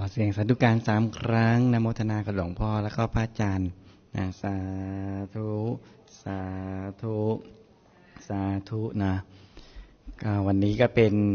เสียงสาธุการ3 ครั้งนะโมทนากับหลวงพ่อแล้วก็พระอาจารย์นะสาธุสาธุสาธุนะวันนี้ก็เป็น